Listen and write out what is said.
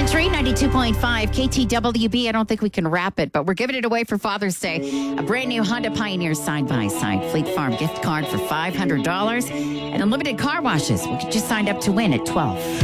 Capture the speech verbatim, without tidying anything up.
Country ninety-two point five K T W B. I don't think we can wrap it, but we're giving it away for Father's Day. A brand new Honda Pioneer side-by-side Fleet Farm gift card for five hundred dollars and unlimited car washes. We just signed up to win at twelve.